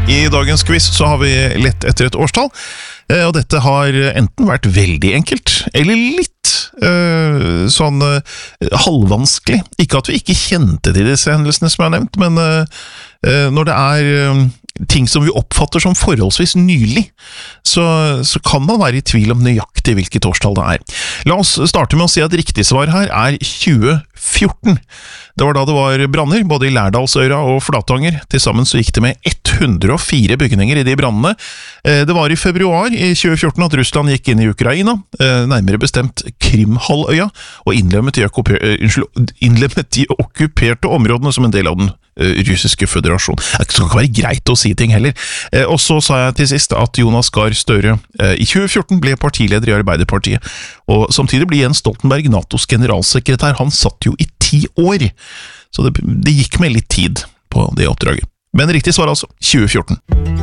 I dagens quiz så har vi lett etter et årstall, og dette har enten vært veldig enkelt, eller litt halvvanskelig. Ikke at vi ikke kjente til disse hendelsene som jeg har nevnt, men når det er ting som vi oppfatter som forholdsvis nylig, så kan man være i tvil om nøyaktig hvilket årstall det er. La oss starte med å si at riktig svar her er 2014. Det var da det var branner, både i Lærdalsøra og Flatanger. Til sammen så gikk det med 104 bygninger i de brannene. Det var i februar i 2014 at Russland gikk inn i Ukraina, nærmere bestemt Krimhalvøya, og innlemmet de okkuperte områdene som en del av den russiske føderasjon. Det skal ikke være greit å si ting heller. Og så sa jeg til sist at Jonas Gahr Støre i 2014 ble partileder i Arbeiderpartiet, og samtidig ble Jens Stoltenberg NATOs generalsekretær. Han satt jo i 10 år, så det gikk med litt tid på det oppdraget. Men riktig svar altså, 2014.